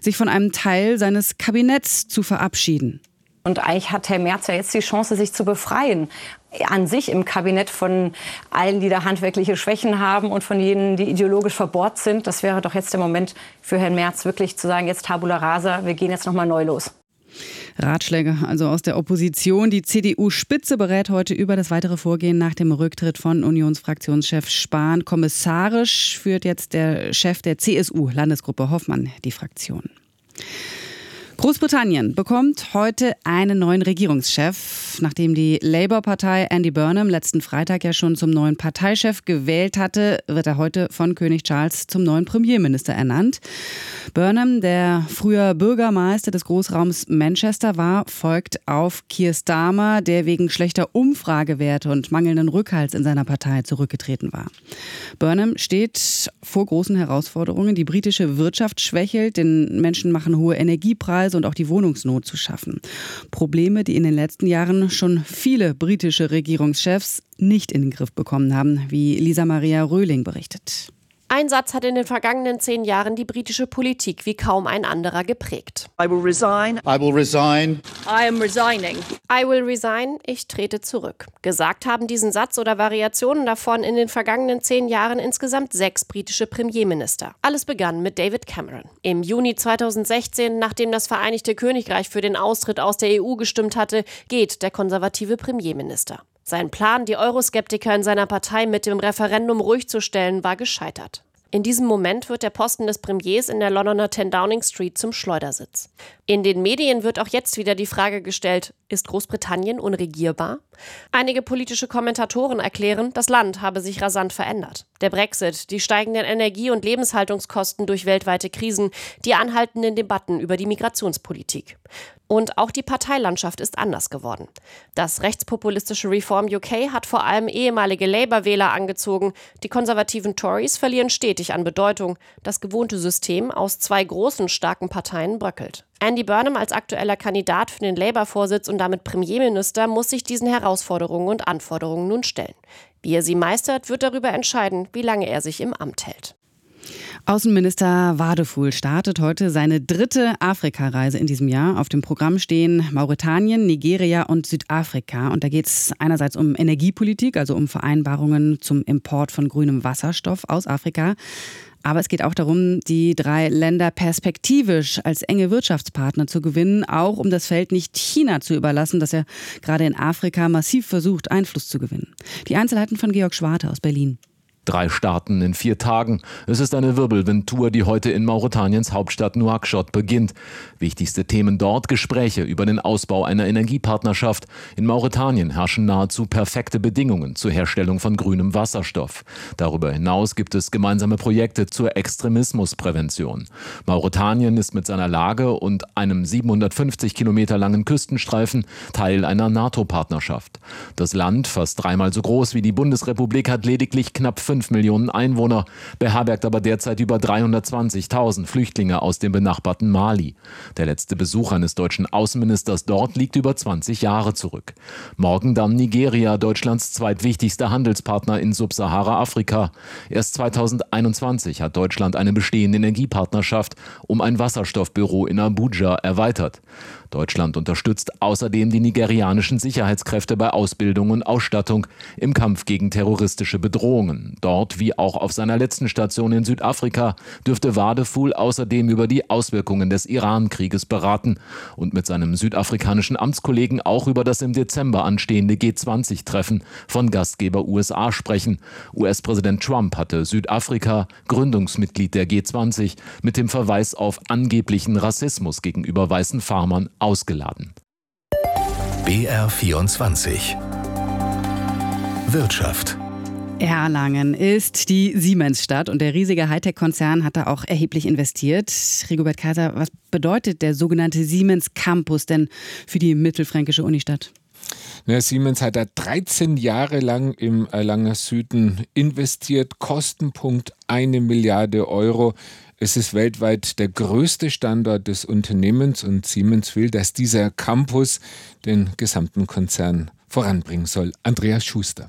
sich von einem Teil seines Kabinetts zu verabschieden. Und eigentlich hat Herr Merz ja jetzt die Chance, sich zu befreien. An sich im Kabinett von allen, die da handwerkliche Schwächen haben und von jenen, die ideologisch verbohrt sind. Das wäre doch jetzt der Moment für Herrn Merz, wirklich zu sagen, jetzt Tabula rasa, wir gehen jetzt nochmal neu los. Ratschläge also aus der Opposition. Die CDU-Spitze berät heute über das weitere Vorgehen nach dem Rücktritt von Unionsfraktionschef Spahn. Kommissarisch führt jetzt der Chef der CSU-Landesgruppe Hoffmann die Fraktion. Großbritannien bekommt heute einen neuen Regierungschef. Nachdem die Labour-Partei Andy Burnham letzten Freitag ja schon zum neuen Parteichef gewählt hatte, wird er heute von König Charles zum neuen Premierminister ernannt. Burnham, der früher Bürgermeister des Großraums Manchester war, folgt auf Keir Starmer, der wegen schlechter Umfragewerte und mangelnden Rückhalts in seiner Partei zurückgetreten war. Burnham steht vor großen Herausforderungen. Die britische Wirtschaft schwächelt, den Menschen machen hohe Energiepreise und auch die Wohnungsnot zu schaffen. Probleme, die in den letzten Jahren schon viele britische Regierungschefs nicht in den Griff bekommen haben, wie Lisa Maria Röhling berichtet. Ein Satz hat in den vergangenen 10 Jahren die britische Politik wie kaum ein anderer geprägt. I will resign. I will resign. I am resigning. I will resign, ich trete zurück. Gesagt haben diesen Satz oder Variationen davon in den vergangenen 10 Jahren insgesamt 6 britische Premierminister. Alles begann mit David Cameron. Im Juni 2016, nachdem das Vereinigte Königreich für den Austritt aus der EU gestimmt hatte, geht der konservative Premierminister. Sein Plan, die Euroskeptiker in seiner Partei mit dem Referendum ruhig zu stellen, war gescheitert. In diesem Moment wird der Posten des Premiers in der Londoner 10 Downing Street zum Schleudersitz. In den Medien wird auch jetzt wieder die Frage gestellt, ist Großbritannien unregierbar? Einige politische Kommentatoren erklären, das Land habe sich rasant verändert. Der Brexit, die steigenden Energie- und Lebenshaltungskosten durch weltweite Krisen, die anhaltenden Debatten über die Migrationspolitik. Und auch die Parteilandschaft ist anders geworden. Das rechtspopulistische Reform UK hat vor allem ehemalige Labour-Wähler angezogen. Die konservativen Tories verlieren stetig an Bedeutung. Das gewohnte System aus 2 großen, starken Parteien bröckelt. Andy Burnham als aktueller Kandidat für den Labour-Vorsitz und damit Premierminister muss sich diesen Herausforderungen und Anforderungen nun stellen. Wie er sie meistert, wird darüber entscheiden, wie lange er sich im Amt hält. Außenminister Wadefuhl startet heute seine 3. Afrikareise in diesem Jahr. Auf dem Programm stehen Mauretanien, Nigeria und Südafrika. Und da geht es einerseits um Energiepolitik, also um Vereinbarungen zum Import von grünem Wasserstoff aus Afrika. Aber es geht auch darum, die 3 Länder perspektivisch als enge Wirtschaftspartner zu gewinnen, auch um das Feld nicht China zu überlassen, das ja gerade in Afrika massiv versucht, Einfluss zu gewinnen. Die Einzelheiten von Georg Schwarte aus Berlin. 3 Staaten in 4 Tagen. Es ist eine Wirbelwindtour, die heute in Mauretaniens Hauptstadt Nouakchott beginnt. Wichtigste Themen dort: Gespräche über den Ausbau einer Energiepartnerschaft. In Mauretanien herrschen nahezu perfekte Bedingungen zur Herstellung von grünem Wasserstoff. Darüber hinaus gibt es gemeinsame Projekte zur Extremismusprävention. Mauretanien ist mit seiner Lage und einem 750 Kilometer langen Küstenstreifen Teil einer NATO-Partnerschaft. Das Land, fast 3-mal so groß wie die Bundesrepublik, hat lediglich knapp 5 Millionen Einwohner, beherbergt aber derzeit über 320.000 Flüchtlinge aus dem benachbarten Mali. Der letzte Besuch eines deutschen Außenministers dort liegt über 20 Jahre zurück. Morgen dann Nigeria, Deutschlands zweitwichtigster Handelspartner in Subsahara-Afrika. Erst 2021 hat Deutschland eine bestehende Energiepartnerschaft um ein Wasserstoffbüro in Abuja erweitert. Deutschland unterstützt außerdem die nigerianischen Sicherheitskräfte bei Ausbildung und Ausstattung im Kampf gegen terroristische Bedrohungen. Dort, wie auch auf seiner letzten Station in Südafrika, dürfte Wadefuhl außerdem über die Auswirkungen des Iran-Krieges beraten und mit seinem südafrikanischen Amtskollegen auch über das im Dezember anstehende G20-Treffen von Gastgeber USA sprechen. US-Präsident Trump hatte Südafrika, Gründungsmitglied der G20, mit dem Verweis auf angeblichen Rassismus gegenüber weißen Farmern ausgeladen. BR24 Wirtschaft. Erlangen ist die Siemensstadt und der riesige Hightech-Konzern hat da auch erheblich investiert. Rigobert Kaiser, was bedeutet der sogenannte Siemens Campus denn für die mittelfränkische Unistadt? Siemens hat da 13 Jahre lang im Erlanger Süden investiert, Kostenpunkt 1 Milliarde Euro. Es ist weltweit der größte Standort des Unternehmens und Siemens will, dass dieser Campus den gesamten Konzern voranbringen soll. Andreas Schuster.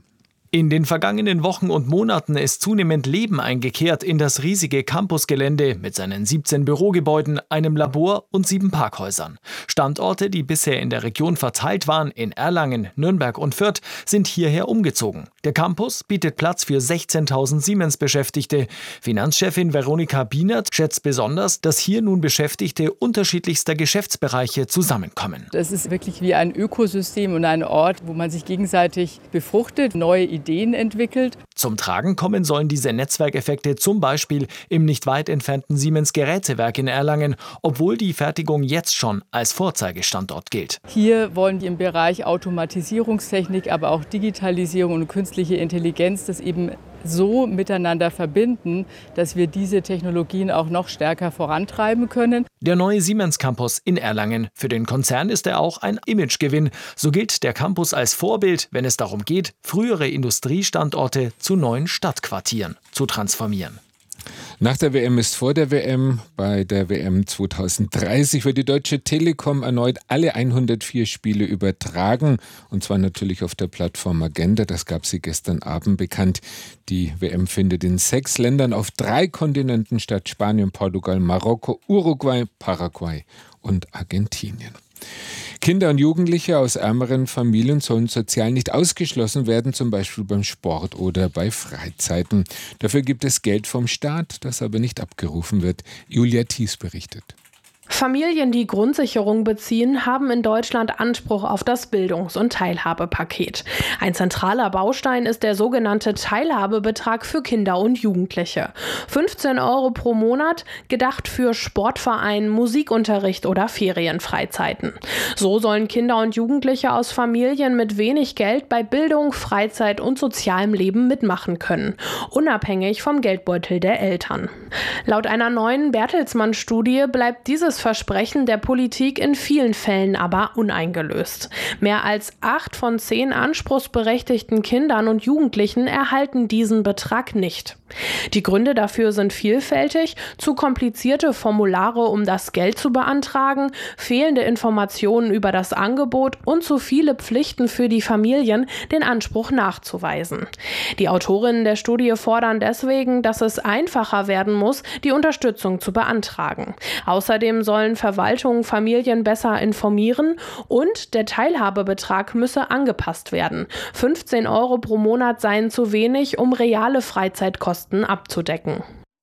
In den vergangenen Wochen und Monaten ist zunehmend Leben eingekehrt in das riesige Campusgelände mit seinen 17 Bürogebäuden, einem Labor und 7 Parkhäusern. Standorte, die bisher in der Region verteilt waren, in Erlangen, Nürnberg und Fürth, sind hierher umgezogen. Der Campus bietet Platz für 16.000 Siemens-Beschäftigte. Finanzchefin Veronika Bienert schätzt besonders, dass hier nun Beschäftigte unterschiedlichster Geschäftsbereiche zusammenkommen. Das ist wirklich wie ein Ökosystem und ein Ort, wo man sich gegenseitig befruchtet, neue Ideen entwickelt. Zum Tragen kommen sollen diese Netzwerkeffekte zum Beispiel im nicht weit entfernten Siemens-Gerätewerk in Erlangen, obwohl die Fertigung jetzt schon als Vorzeigestandort gilt. Hier wollen wir im Bereich Automatisierungstechnik, aber auch Digitalisierung und künstliche Intelligenz das eben so miteinander verbinden, dass wir diese Technologien auch noch stärker vorantreiben können. Der neue Siemens Campus in Erlangen. Für den Konzern ist er auch ein Imagegewinn. So gilt der Campus als Vorbild, wenn es darum geht, frühere Industriestandorte zu neuen Stadtquartieren zu transformieren. Nach der WM ist vor der WM. Bei der WM 2030 wird die Deutsche Telekom erneut alle 104 Spiele übertragen. Und zwar natürlich auf der Plattform Magenta. Das gab sie gestern Abend bekannt. Die WM findet in 6 Ländern auf 3 Kontinenten statt: Spanien, Portugal, Marokko, Uruguay, Paraguay und Argentinien. Kinder und Jugendliche aus ärmeren Familien sollen sozial nicht ausgeschlossen werden, zum Beispiel beim Sport oder bei Freizeiten. Dafür gibt es Geld vom Staat, das aber nicht abgerufen wird. Julia Thies berichtet. Familien, die Grundsicherung beziehen, haben in Deutschland Anspruch auf das Bildungs- und Teilhabepaket. Ein zentraler Baustein ist der sogenannte Teilhabebetrag für Kinder und Jugendliche. 15 € pro Monat, gedacht für Sportverein, Musikunterricht oder Ferienfreizeiten. So sollen Kinder und Jugendliche aus Familien mit wenig Geld bei Bildung, Freizeit und sozialem Leben mitmachen können, unabhängig vom Geldbeutel der Eltern. Laut einer neuen Bertelsmann-Studie bleibt dieses Versprechen der Politik in vielen Fällen aber uneingelöst. Mehr als 8 von 10 anspruchsberechtigten Kindern und Jugendlichen erhalten diesen Betrag nicht. Die Gründe dafür sind vielfältig: zu komplizierte Formulare, um das Geld zu beantragen, fehlende Informationen über das Angebot und zu viele Pflichten für die Familien, den Anspruch nachzuweisen. Die Autorinnen der Studie fordern deswegen, dass es einfacher werden muss, die Unterstützung zu beantragen. Außerdem sollen Verwaltungen Familien besser informieren und der Teilhabebetrag müsse angepasst werden. 15 € pro Monat seien zu wenig, um reale Freizeitkosten abzudecken.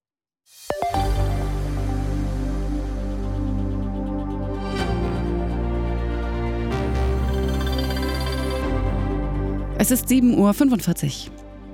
Es ist 7:45 Uhr.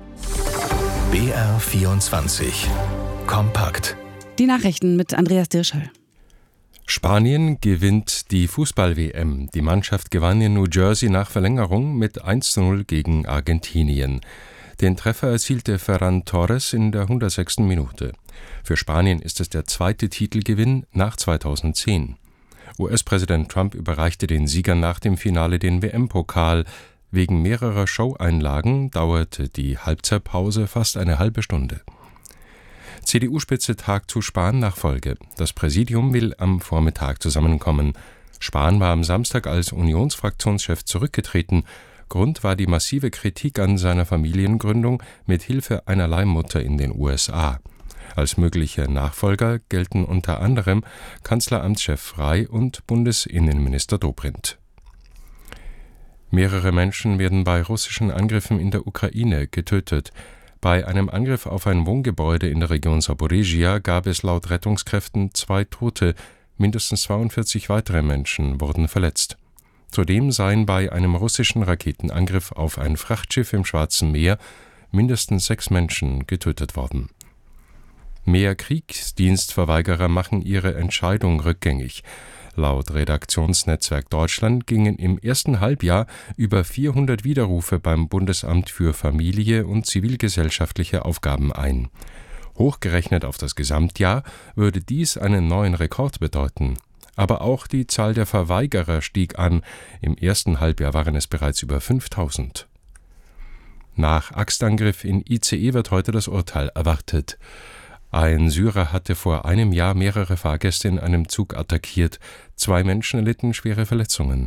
BR24 Kompakt. Die Nachrichten mit Andreas Dirschall. Spanien gewinnt die Fußball-WM. Die Mannschaft gewann in New Jersey nach Verlängerung mit 1:0 gegen Argentinien. Den Treffer erzielte Ferran Torres in der 106. Minute. Für Spanien ist es der zweite Titelgewinn nach 2010. US-Präsident Trump überreichte den Siegern nach dem Finale den WM-Pokal. Wegen mehrerer Showeinlagen dauerte die Halbzeitpause fast eine halbe Stunde. CDU-Spitze tagt zu Spahn-Nachfolge. Das Präsidium will am Vormittag zusammenkommen. Spahn war am Samstag als Unionsfraktionschef zurückgetreten. Grund war die massive Kritik an seiner Familiengründung mit Hilfe einer Leihmutter in den USA. Als mögliche Nachfolger gelten unter anderem Kanzleramtschef Frey und Bundesinnenminister Dobrindt. Mehrere Menschen werden bei russischen Angriffen in der Ukraine getötet. Bei einem Angriff auf ein Wohngebäude in der Region Saporizhia gab es laut Rettungskräften 2 Tote, mindestens 42 weitere Menschen wurden verletzt. Zudem seien bei einem russischen Raketenangriff auf ein Frachtschiff im Schwarzen Meer mindestens 6 Menschen getötet worden. Mehr Kriegsdienstverweigerer machen ihre Entscheidung rückgängig. Laut Redaktionsnetzwerk Deutschland gingen im ersten Halbjahr über 400 Widerrufe beim Bundesamt für Familie und zivilgesellschaftliche Aufgaben ein. Hochgerechnet auf das Gesamtjahr würde dies einen neuen Rekord bedeuten. Aber auch die Zahl der Verweigerer stieg an. Im ersten Halbjahr waren es bereits über 5000. Nach Axtangriff in ICE wird heute das Urteil erwartet. Ein Syrer hatte vor einem Jahr mehrere Fahrgäste in einem Zug attackiert. 2 Menschen erlitten schwere Verletzungen.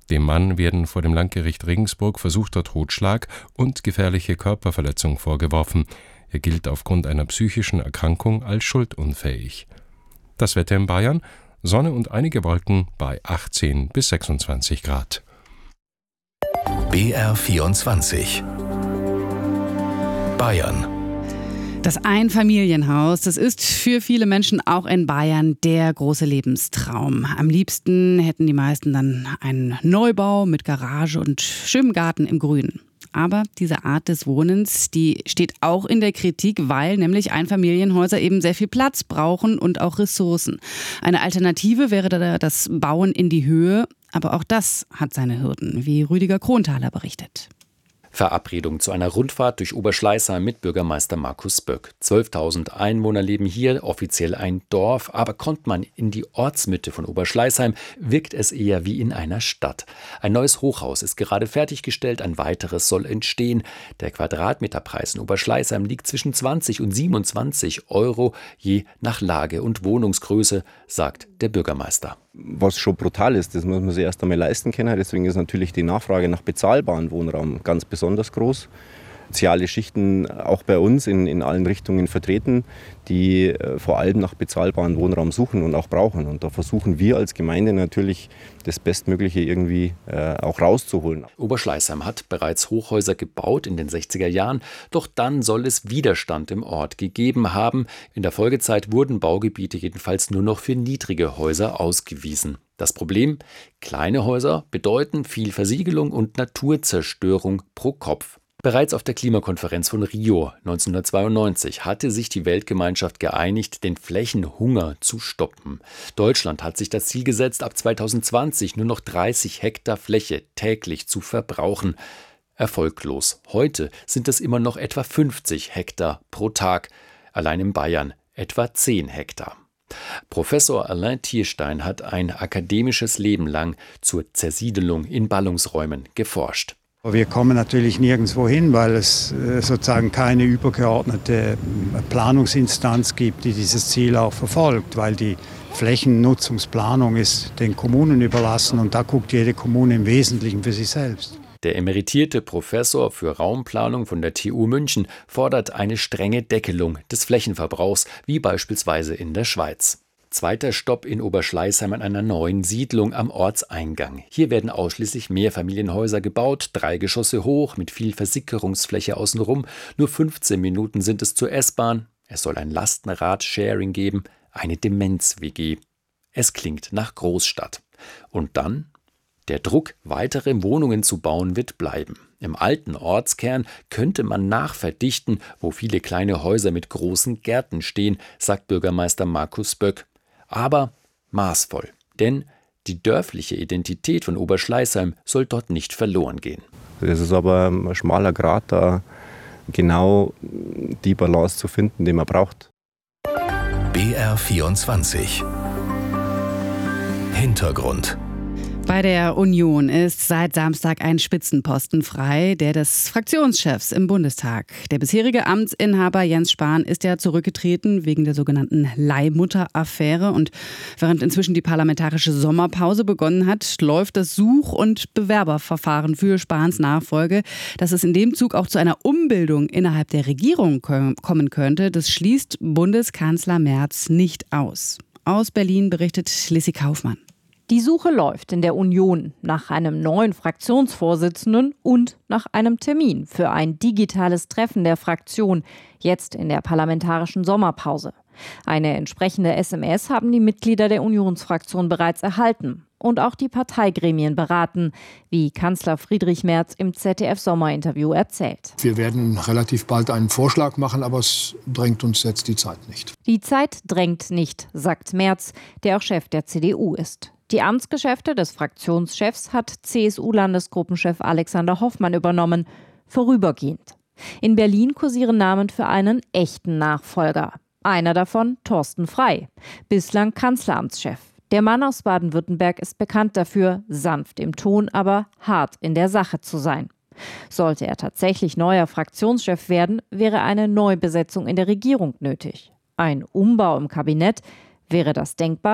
Dem Mann werden vor dem Landgericht Regensburg versuchter Totschlag und gefährliche Körperverletzung vorgeworfen. Er gilt aufgrund einer psychischen Erkrankung als schuldunfähig. Das Wetter in Bayern: Sonne und einige Wolken bei 18 bis 26 Grad. BR24 Bayern. Das Einfamilienhaus, das ist für viele Menschen auch in Bayern der große Lebenstraum. Am liebsten hätten die meisten dann einen Neubau mit Garage und schönem Garten im Grünen. Aber diese Art des Wohnens, die steht auch in der Kritik, weil nämlich Einfamilienhäuser eben sehr viel Platz brauchen und auch Ressourcen. Eine Alternative wäre da das Bauen in die Höhe, aber auch das hat seine Hürden, wie Rüdiger Kronthaler berichtet. Verabredung zu einer Rundfahrt durch Oberschleißheim mit Bürgermeister Markus Böck. 12.000 Einwohner leben hier, offiziell ein Dorf, aber kommt man in die Ortsmitte von Oberschleißheim, wirkt es eher wie in einer Stadt. Ein neues Hochhaus ist gerade fertiggestellt, ein weiteres soll entstehen. Der Quadratmeterpreis in Oberschleißheim liegt zwischen 20 und 27 € je nach Lage und Wohnungsgröße, sagt der Bürgermeister. Was schon brutal ist, das muss man sich erst einmal leisten können. Deswegen ist natürlich die Nachfrage nach bezahlbarem Wohnraum ganz besonders groß. Soziale Schichten auch bei uns in allen Richtungen vertreten, die vor allem nach bezahlbarem Wohnraum suchen und auch brauchen. Und da versuchen wir als Gemeinde natürlich das Bestmögliche irgendwie auch rauszuholen. Oberschleißheim hat bereits Hochhäuser gebaut in den 60er Jahren, doch dann soll es Widerstand im Ort gegeben haben. In der Folgezeit wurden Baugebiete jedenfalls nur noch für niedrige Häuser ausgewiesen. Das Problem: kleine Häuser bedeuten viel Versiegelung und Naturzerstörung pro Kopf. Bereits auf der Klimakonferenz von Rio 1992 hatte sich die Weltgemeinschaft geeinigt, den Flächenhunger zu stoppen. Deutschland hat sich das Ziel gesetzt, ab 2020 nur noch 30 Hektar Fläche täglich zu verbrauchen. Erfolglos. Heute sind es immer noch etwa 50 Hektar pro Tag. Allein in Bayern etwa 10 Hektar. Professor Alain Tierstein hat ein akademisches Leben lang zur Zersiedelung in Ballungsräumen geforscht. Wir kommen natürlich nirgendwo hin, weil es sozusagen keine übergeordnete Planungsinstanz gibt, die dieses Ziel auch verfolgt, weil die Flächennutzungsplanung ist den Kommunen überlassen und da guckt jede Kommune im Wesentlichen für sich selbst. Der emeritierte Professor für Raumplanung von der TU München fordert eine strenge Deckelung des Flächenverbrauchs, wie beispielsweise in der Schweiz. Zweiter Stopp in Oberschleißheim an einer neuen Siedlung am Ortseingang. Hier werden ausschließlich Mehrfamilienhäuser gebaut, 3 Geschosse hoch, mit viel Versickerungsfläche außenrum. Nur 15 Minuten sind es zur S-Bahn. Es soll ein Lastenrad-Sharing geben, eine Demenz-WG. Es klingt nach Großstadt. Und dann? Der Druck, weitere Wohnungen zu bauen, wird bleiben. Im alten Ortskern könnte man nachverdichten, wo viele kleine Häuser mit großen Gärten stehen, sagt Bürgermeister Markus Böck. Aber maßvoll, denn die dörfliche Identität von Oberschleißheim soll dort nicht verloren gehen. Es ist aber ein schmaler Grat, da genau die Balance zu finden, die man braucht. BR24 Hintergrund. Bei der Union ist seit Samstag ein Spitzenposten frei, der des Fraktionschefs im Bundestag. Der bisherige Amtsinhaber Jens Spahn ist ja zurückgetreten wegen der sogenannten Leihmutter-Affäre. Und während inzwischen die parlamentarische Sommerpause begonnen hat, läuft das Such- und Bewerberverfahren für Spahns Nachfolge. Dass es in dem Zug auch zu einer Umbildung innerhalb der Regierung kommen könnte, das schließt Bundeskanzler Merz nicht aus. Aus Berlin berichtet Lissy Kaufmann. Die Suche läuft in der Union nach einem neuen Fraktionsvorsitzenden und nach einem Termin für ein digitales Treffen der Fraktion, jetzt in der parlamentarischen Sommerpause. Eine entsprechende SMS haben die Mitglieder der Unionsfraktion bereits erhalten und auch die Parteigremien beraten, wie Kanzler Friedrich Merz im ZDF-Sommerinterview erzählt. Wir werden relativ bald einen Vorschlag machen, aber es drängt uns jetzt die Zeit nicht. Die Zeit drängt nicht, sagt Merz, der auch Chef der CDU ist. Die Amtsgeschäfte des Fraktionschefs hat CSU-Landesgruppenchef Alexander Hoffmann übernommen, vorübergehend. In Berlin kursieren Namen für einen echten Nachfolger. Einer davon Thorsten Frey, bislang Kanzleramtschef. Der Mann aus Baden-Württemberg ist bekannt dafür, sanft im Ton, aber hart in der Sache zu sein. Sollte er tatsächlich neuer Fraktionschef werden, wäre eine Neubesetzung in der Regierung nötig. Ein Umbau im Kabinett, wäre das denkbar?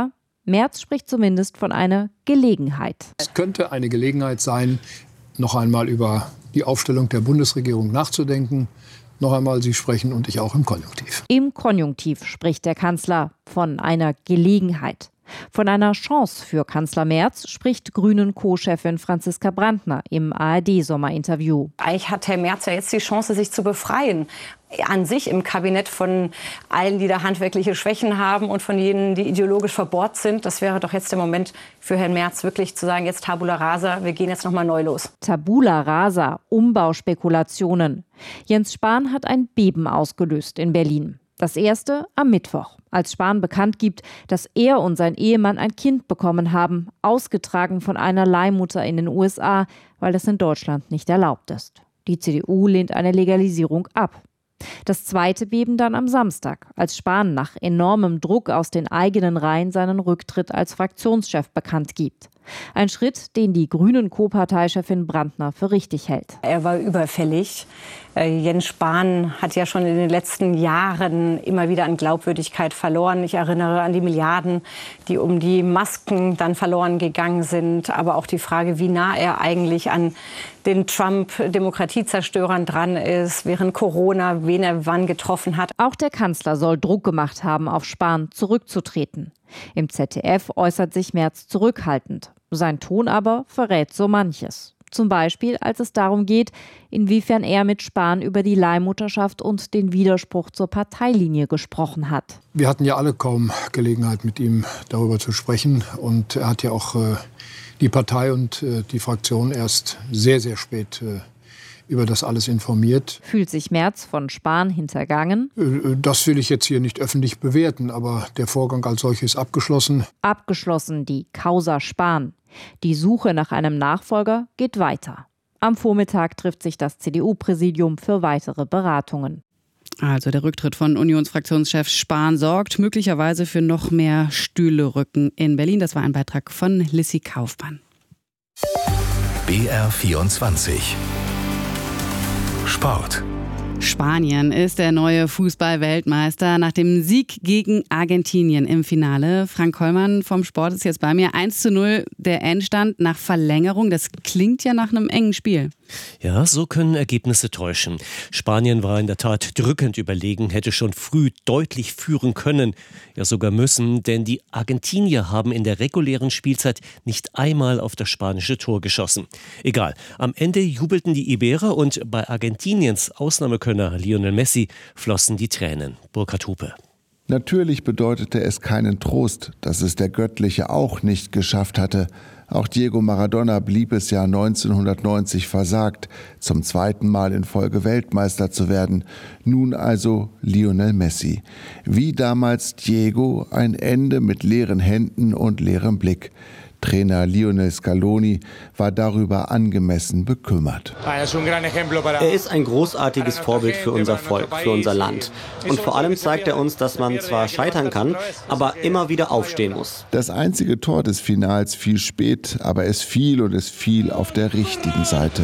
Merz spricht zumindest von einer Gelegenheit. Es könnte eine Gelegenheit sein, noch einmal über die Aufstellung der Bundesregierung nachzudenken. Noch einmal, Sie sprechen und ich auch im Konjunktiv. Im Konjunktiv spricht der Kanzler von einer Gelegenheit. Von einer Chance für Kanzler Merz spricht Grünen-Co-Chefin Franziska Brandner im ARD-Sommerinterview. Eigentlich hat Herr Merz ja jetzt die Chance, sich zu befreien. An sich im Kabinett von allen, die da handwerkliche Schwächen haben und von jenen, die ideologisch verbohrt sind. Das wäre doch jetzt der Moment für Herrn Merz, wirklich zu sagen, jetzt Tabula Rasa, wir gehen jetzt noch mal neu los. Tabula Rasa, Umbauspekulationen. Jens Spahn hat ein Beben ausgelöst in Berlin. Das erste am Mittwoch, als Spahn bekannt gibt, dass er und sein Ehemann ein Kind bekommen haben, ausgetragen von einer Leihmutter in den USA, weil das in Deutschland nicht erlaubt ist. Die CDU lehnt eine Legalisierung ab. Das zweite Beben dann am Samstag, als Spahn nach enormem Druck aus den eigenen Reihen seinen Rücktritt als Fraktionschef bekannt gibt. Ein Schritt, den die Grünen-Co-Parteichefin Brandner für richtig hält. Er war überfällig. Jens Spahn hat ja schon in den letzten Jahren immer wieder an Glaubwürdigkeit verloren. Ich erinnere an die Milliarden, die um die Masken dann verloren gegangen sind. Aber auch die Frage, wie nah er eigentlich an den Trump-Demokratiezerstörern dran ist, während Corona, wen er wann getroffen hat. Auch der Kanzler soll Druck gemacht haben, auf Spahn zurückzutreten. Im ZDF äußert sich Merz zurückhaltend. Sein Ton aber verrät so manches. Zum Beispiel, als es darum geht, inwiefern er mit Spahn über die Leihmutterschaft und den Widerspruch zur Parteilinie gesprochen hat. Wir hatten ja alle kaum Gelegenheit, mit ihm darüber zu sprechen. Und er hat ja auch die Partei und die Fraktion erst sehr, sehr spät über das alles informiert. Fühlt sich Merz von Spahn hintergangen? Das will ich jetzt hier nicht öffentlich bewerten, aber der Vorgang als solches ist abgeschlossen. Abgeschlossen, die Causa Spahn. Die Suche nach einem Nachfolger geht weiter. Am Vormittag trifft sich das CDU-Präsidium für weitere Beratungen. Also der Rücktritt von Unionsfraktionschef Spahn sorgt möglicherweise für noch mehr Stühlerücken in Berlin. Das war ein Beitrag von Lissy Kaufmann. BR24 Sport. Spanien ist der neue Fußball-Weltmeister nach dem Sieg gegen Argentinien im Finale. Frank Hollmann vom Sport ist jetzt bei mir. 1:0 der Endstand nach Verlängerung. Das klingt ja nach einem engen Spiel. Ja, so können Ergebnisse täuschen. Spanien war in der Tat drückend überlegen, hätte schon früh deutlich führen können, ja sogar müssen, denn die Argentinier haben in der regulären Spielzeit nicht einmal auf das spanische Tor geschossen. Egal, am Ende jubelten die Iberer und bei Argentiniens Ausnahmekönner Lionel Messi flossen die Tränen. Burkhard Hupe. Natürlich bedeutete es keinen Trost, dass es der Göttliche auch nicht geschafft hatte. Auch Diego Maradona blieb es ja 1990 versagt, zum zweiten Mal in Folge Weltmeister zu werden. Nun also Lionel Messi. Wie damals Diego, ein Ende mit leeren Händen und leerem Blick. Trainer Lionel Scaloni war darüber angemessen bekümmert. Er ist ein großartiges Vorbild für unser Volk, für unser Land. Und vor allem zeigt er uns, dass man zwar scheitern kann, aber immer wieder aufstehen muss. Das einzige Tor des Finals fiel spät, aber es fiel und es fiel auf der richtigen Seite.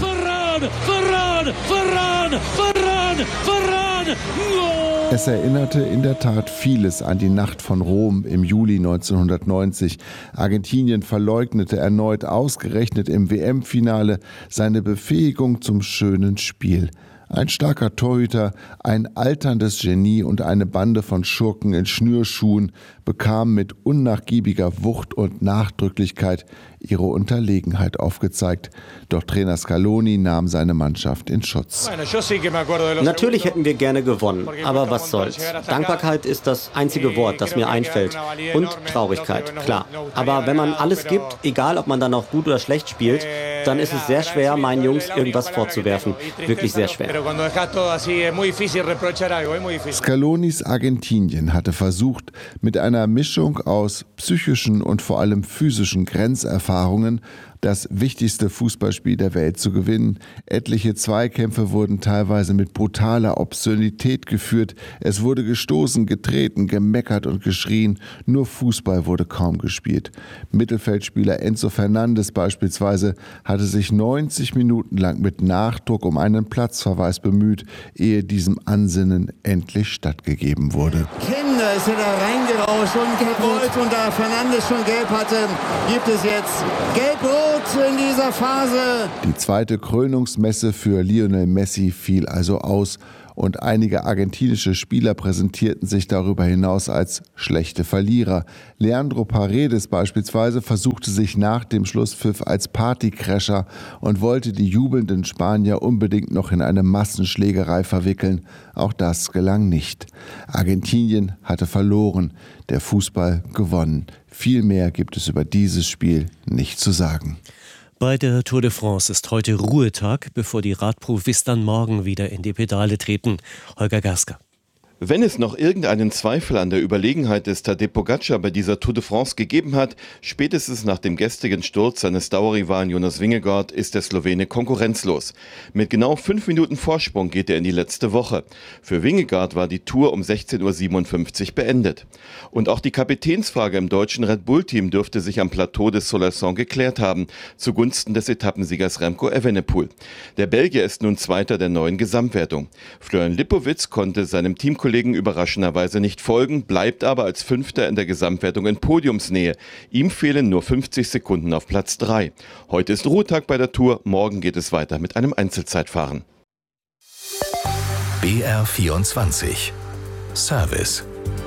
Es erinnerte in der Tat vieles an die Nacht von Rom im Juli 1990. Argentinien verleugnete erneut ausgerechnet im WM-Finale seine Befähigung zum schönen Spiel. Ein starker Torhüter, ein alterndes Genie und eine Bande von Schurken in Schnürschuhen bekamen mit unnachgiebiger Wucht und Nachdrücklichkeit ihre Unterlegenheit aufgezeigt. Doch Trainer Scaloni nahm seine Mannschaft in Schutz. Natürlich hätten wir gerne gewonnen, aber was soll's. Dankbarkeit ist das einzige Wort, das mir einfällt. Und Traurigkeit, klar. Aber wenn man alles gibt, egal ob man dann auch gut oder schlecht spielt, dann ist es sehr schwer, meinen Jungs irgendwas vorzuwerfen. Wirklich sehr schwer. Scalonis Argentinien hatte versucht, mit einer Mischung aus psychischen und vor allem physischen Grenzerfahrungen das wichtigste Fußballspiel der Welt zu gewinnen. Etliche Zweikämpfe wurden teilweise mit brutaler Obszönität geführt. Es wurde gestoßen, getreten, gemeckert und geschrien. Nur Fußball wurde kaum gespielt. Mittelfeldspieler Enzo Fernandes beispielsweise hatte sich 90 Minuten lang mit Nachdruck um einen Platzverweis bemüht, ehe diesem Ansinnen endlich stattgegeben wurde. Kinder ist er da reingerannt auch schon gewollt und da Fernandes schon gelb hatte, gibt es jetzt gelb-rot in dieser Phase. Die zweite Krönungsmesse für Lionel Messi fiel also aus. Und einige argentinische Spieler präsentierten sich darüber hinaus als schlechte Verlierer. Leandro Paredes beispielsweise versuchte sich nach dem Schlusspfiff als Partycrasher und wollte die jubelnden Spanier unbedingt noch in eine Massenschlägerei verwickeln. Auch das gelang nicht. Argentinien hatte verloren, der Fußball gewonnen. Viel mehr gibt es über dieses Spiel nicht zu sagen. Bei der Tour de France ist heute Ruhetag, bevor die Radprofis dann morgen wieder in die Pedale treten. Holger Gasker. Wenn es noch irgendeinen Zweifel an der Überlegenheit des Tadej Pogačar bei dieser Tour de France gegeben hat, spätestens nach dem gestrigen Sturz seines Dauerrivalen Jonas Vingegaard ist der Slowene konkurrenzlos. Mit genau 5 Minuten Vorsprung geht er in die letzte Woche. Für Vingegaard war die Tour um 16:57 Uhr beendet. Und auch die Kapitänsfrage im deutschen Red Bull-Team dürfte sich am Plateau des Solerson geklärt haben, zugunsten des Etappensiegers Remco Evenepoel. Der Belgier ist nun Zweiter der neuen Gesamtwertung. Florian Lipowitz konnte seinem Teamkollegen überraschenderweise nicht folgen, bleibt aber als Fünfter in der Gesamtwertung in Podiumsnähe. Ihm fehlen nur 50 Sekunden auf Platz 3. Heute ist Ruhetag bei der Tour, morgen geht es weiter mit einem Einzelzeitfahren. BR24 Service.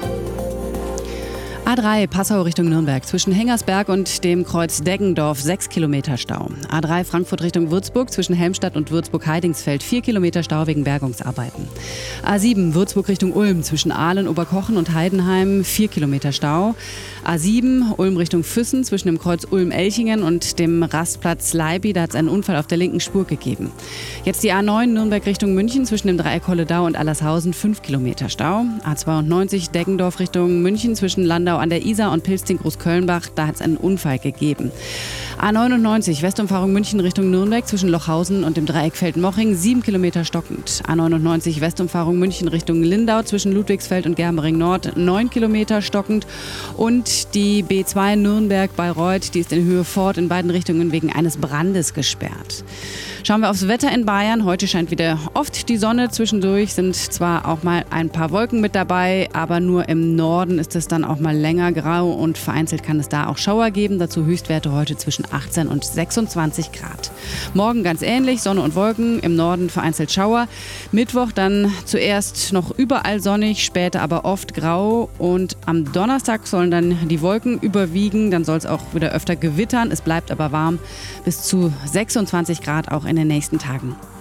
A3 Passau Richtung Nürnberg zwischen Hengersberg und dem Kreuz Deggendorf 6 Kilometer Stau. A3 Frankfurt Richtung Würzburg zwischen Helmstadt und Würzburg-Heidingsfeld 4 Kilometer Stau wegen Bergungsarbeiten. A7 Würzburg Richtung Ulm zwischen Aalen, Oberkochen und Heidenheim 4 Kilometer Stau. A7 Ulm Richtung Füssen zwischen dem Kreuz Ulm-Elchingen und dem Rastplatz Leiby, da hat es einen Unfall auf der linken Spur gegeben. Jetzt die A9 Nürnberg Richtung München zwischen dem Dreieck Holledau und Allershausen 5 Kilometer Stau. A92 Deggendorf Richtung München zwischen Landau an der Isar und Pilsting-Großkölnbach, da hat es einen Unfall gegeben. A99 Westumfahrung München Richtung Nürnberg zwischen Lochhausen und dem Dreieck Feldmoching 7 Kilometer stockend. A99 Westumfahrung München Richtung Lindau zwischen Ludwigsfeld und Germering Nord 9 Kilometer stockend. Und die B2 Nürnberg-Bayreuth, die ist in Höhe Fort in beiden Richtungen wegen eines Brandes gesperrt. Schauen wir aufs Wetter in Bayern. Heute scheint wieder oft die Sonne. Zwischendurch sind zwar auch mal ein paar Wolken mit dabei, aber nur im Norden ist es dann auch mal länger grau und vereinzelt kann es da auch Schauer geben. Dazu Höchstwerte heute zwischen 18 und 26 Grad. Morgen ganz ähnlich, Sonne und Wolken, im Norden vereinzelt Schauer. Mittwoch dann zuerst noch überall sonnig, später aber oft grau. Und am Donnerstag sollen dann die Wolken überwiegen. Dann soll es auch wieder öfter gewittern. Es bleibt aber warm, bis zu 26 Grad auch in den nächsten Tagen.